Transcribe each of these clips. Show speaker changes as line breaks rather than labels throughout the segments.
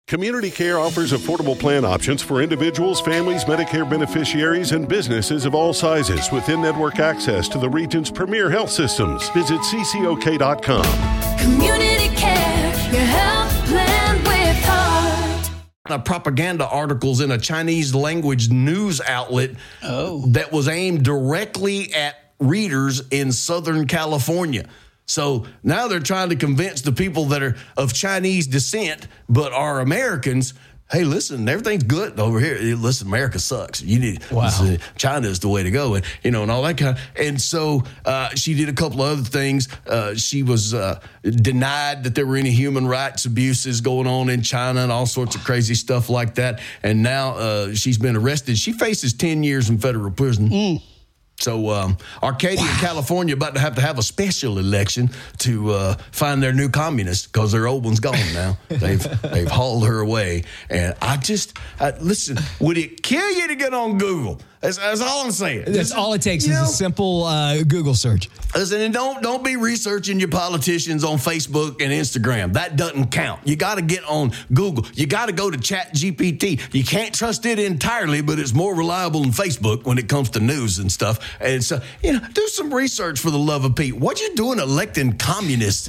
Community Care offers affordable plan options for individuals, families, Medicare beneficiaries, and businesses of all sizes with in-network access to the region's premier health systems. Visit ccok.com.
Community Care, your health plan with heart.
Propaganda articles in a Chinese language news outlet that was aimed directly at readers in Southern California. So now they're trying to convince the people that are of Chinese descent but are Americans, hey, listen, everything's good over here. Listen, America sucks. You need China is the way to go, and all that kind of. And so she did a couple of other things. She was denied that there were any human rights abuses going on in China and all sorts of crazy stuff like that. And now she's been arrested. She faces 10 years in federal prison. So Arcadia, California, about to have a special election to find their new communist because their old one's gone now. They've hauled her away. And listen, would it kill you to get on Google? That's all I'm saying.
That's all it takes is a simple Google search.
Listen, and don't be researching your politicians on Facebook and Instagram. That doesn't count. You got to get on Google. You got to go to ChatGPT. You can't trust it entirely, but it's more reliable than Facebook when it comes to news and stuff. And so, do some research for the love of Pete. What you doing electing communists?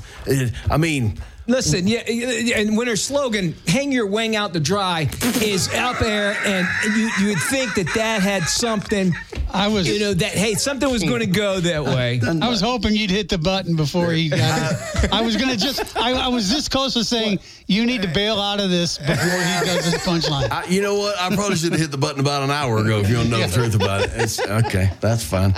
Listen, and when her slogan, hang your wing out to dry, is out there, and you would think that had something, something was going to go that way.
I was hoping you'd hit the button before he got it. I was going to I was this close to saying, you need to bail out of this before he does his punchline.
You know what? I probably should have hit the button about an hour ago if you don't know the truth about it. It's okay. That's fine.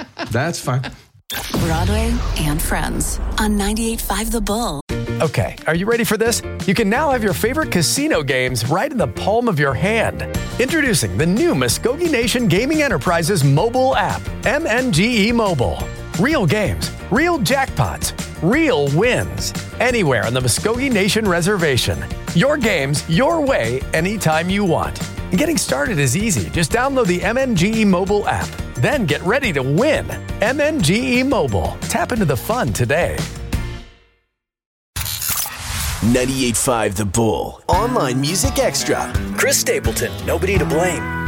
Broadway and Friends on 98.5 The Bull.
Okay, are you ready for this? You can now have your favorite casino games right in the palm of your hand. Introducing the new Muskogee Nation Gaming Enterprises mobile app, MNGE Mobile. Real games, real jackpots, real wins. Anywhere on the Muskogee Nation Reservation. Your games, your way, anytime you want. And getting started is easy. Just download the MNGE Mobile app. Then get ready to win. MNGE Mobile. Tap into the fun today.
98.5 The Bull. Online Music Extra. Chris Stapleton, Nobody to Blame.